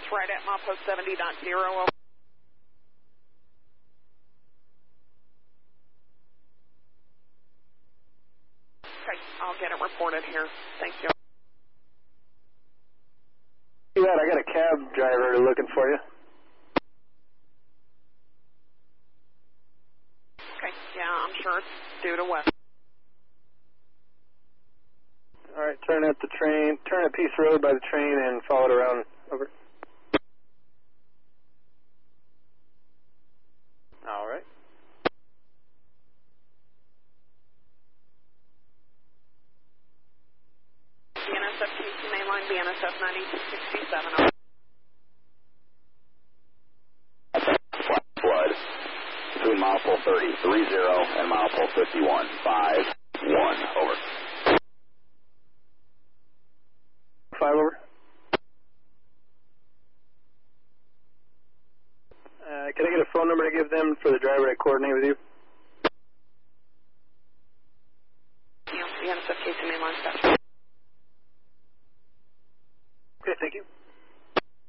Right at milepost 70.0. Okay, I'll get it reported here. Thank you. Yeah, I got a cab driver looking for you. Okay, yeah, I'm sure it's due to west. All right, turn at Peace Road by the train and follow it around. Over. All right. BNSF KC mainline, BNSF 9267. Over. Flat flood between milepole 30 and milepole 51 over. 5 over. Can I get a phone number to give them for the driver to coordinate with you? BNSF KC mainline station.